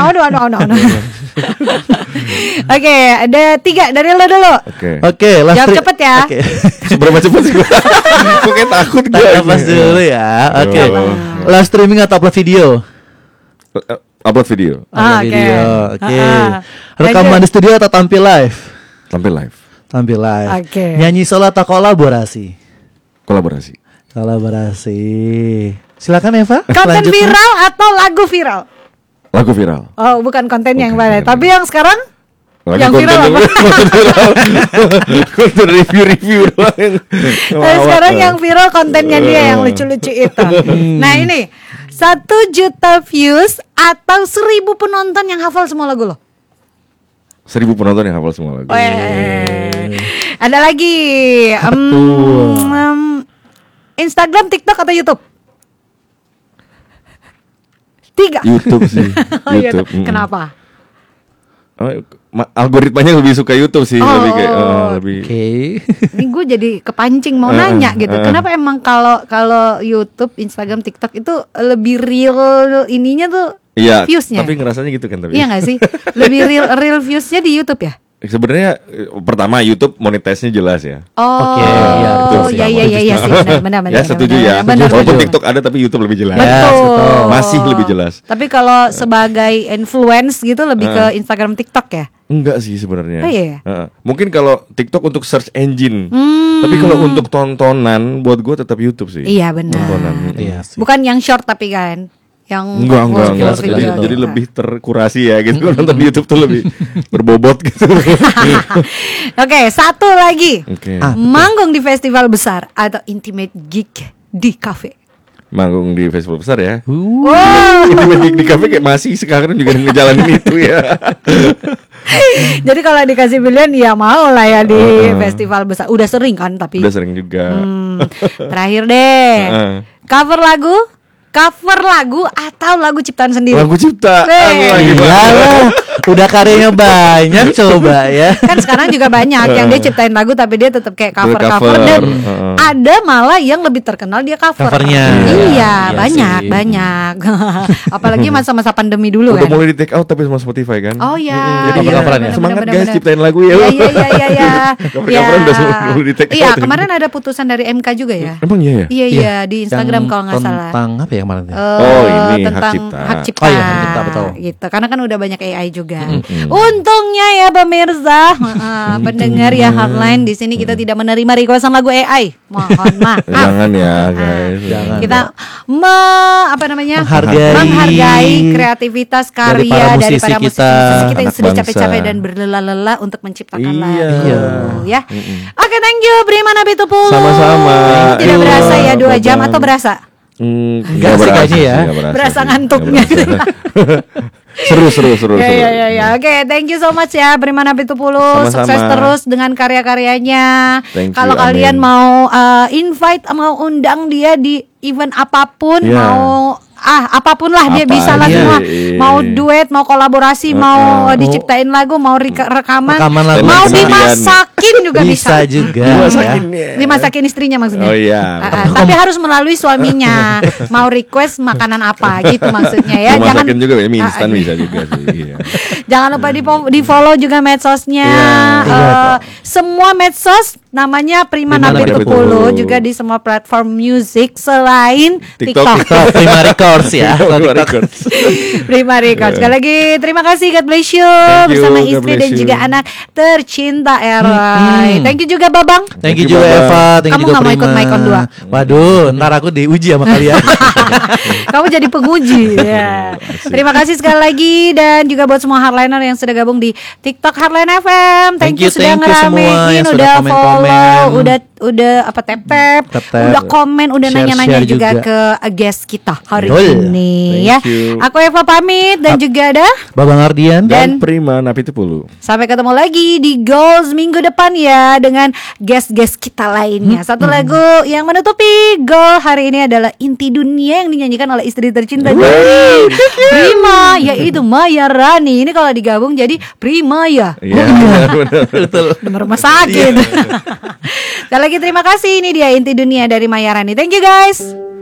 Oke, ada 3 dari lo dulu. Oke, jawab cepet ya. Seberapa cepet sih gue? Gue kayak takut gue. Pas dulu ya. Oke. Live streaming atau upload video? Upload video. Oke. Rekaman di studio atau tampil live? Tampil live. Oke. Nyanyi solo atau kolaborasi? Kolaborasi. Silakan Eva. Konten viral atau lagu viral? Lagu viral. Oh, bukan konten yang viral. Tapi yang sekarang lagi yang viral apa? Konten review doang. Sekarang yang viral kontennya dia yang lucu-lucu itu. Nah ini 1 juta views atau 1000 penonton yang hafal semua lagu lo? 1000 penonton yang hafal semua lagu. Ada lagi Instagram, TikTok atau YouTube? 3. YouTube sih. YouTube. Kenapa? Algoritmanya lebih suka YouTube sih, lebih kayak lebih. Ini gue jadi kepancing mau nanya gitu. Kenapa emang kalau YouTube, Instagram, TikTok itu lebih real ininya tuh? Iya, viewsnya? tapi ngerasanya gitu kan tapi. Iya nggak sih? Lebih real viewsnya di YouTube ya? Sebenarnya pertama YouTube monetize-nya jelas ya. Iya sih benar. Ya setuju ya. Walaupun TikTok ada tapi YouTube lebih jelas. Betul. Masih lebih jelas. Tapi kalau sebagai influence gitu lebih ke Instagram, TikTok ya? Enggak sih sebenarnya. Iya. Mungkin kalau TikTok untuk search engine. Tapi kalau untuk tontonan buat gue tetap YouTube sih. Iya benar. Iya. Bukan yang short tapi kan yang enggak. Jadi lebih terkurasi ya gitu. Nonton di YouTube tuh lebih berbobot gitu. Oke, 1 lagi. Manggung di festival besar atau intimate gig di cafe? Manggung di festival besar ya. Wow. Di kafe kayak masih sekarang juga ngejalanin itu ya. Jadi kalau dikasih pilihan ya mau lah ya di festival besar. Udah sering kan tapi. Udah sering juga. Terakhir deh. Cover lagu atau lagu ciptaan sendiri? Lagu cipta. Udah karyanya banyak coba ya. Kan sekarang juga banyak yang dia ciptain lagu tapi dia tetap kayak cover dan ada malah yang lebih terkenal dia covernya. Iya, banyak. Apalagi masa-masa pandemi dulu udah kan. mulai di take out tapi sama Spotify kan. Oh iya. Jadi semangat guys ciptain lagu ya. Iya. Cover-coveran udah mulai di take out. Iya, kemarin ada putusan dari MK juga ya. Emang iya ya? Iya, di Instagram kalau nggak salah. Tentang apa ya kemarin? Ini tentang hak cipta. Hak cipta betul. Gitu. Karena kan udah banyak AI juga. Untungnya ya pemirsa, pendengar ya Hardline, di sini kita tidak menerima requestan lagu AI. Mohon maaf. Jangan ya guys. Jangan. Kita menghargai kreativitas karya daripada musisi kita yang sudah capek-capek dan berlelah-lelah untuk menciptakan lagu. Ya. Oke, thank you Prima Napitupulu. Sama-sama. Tidak berasa ya 2 jam atau berasa? Enggak sih kayaknya ya. Berasa ngantuknya. Seru. Ya. Oke, thank you so much ya Prima Napitupulu. Sukses terus dengan karya-karyanya. Kalau kalian mau invite, mau undang dia di event apapun, mau apapun lah dia bisa lah semua. Mau duet, mau kolaborasi, mau diciptain lagu, mau rekaman lagu, mau dimasakin juga bisa juga. Dimasakin istrinya maksudnya. Oh iya. Tapi harus melalui suaminya. Mau request makanan apa gitu maksudnya ya. Jangan juga ya, mie instan bisa juga sih. Jangan lupa di follow juga medsosnya. Semua medsos namanya Prima Napitupulu, juga di semua platform music selain TikTok. Prima Records ya. Prima Records. Sekali lagi terima kasih, God bless you bersama istri dan juga anak tercinta Eroy. Thank you juga Babang. Thank you juga Eva. Thank you juga Prima. Kamu gak mau ikut Maikon 2? Waduh, ntar aku diuji sama kalian. Kamu jadi penguji ya. Terima kasih sekali lagi, dan juga buat semua hardliner yang sudah gabung di TikTok Hardline FM. Thank you sudah ngeramein, udah follow, udah tap, udah komen, udah nanya-nanya juga ke guest kita hari ini ya. Aku Eva pamit, dan juga ada Babang Ardian dan Prima Napitupulu. Sampai ketemu lagi di Goals minggu depan ya, dengan guest-guest kita lainnya. Satu lagu yang menutupi Goal hari ini adalah Inti Dunia yang dinyanyikan oleh istri tercinta dari Prima, yaitu Maya Rani. Ini kalau digabung jadi Primaya. Iya, betul. Nomor rumah sakit. Sekali lagi terima kasih. Ini dia Inti Dunia dari Maya Rani. Thank you guys.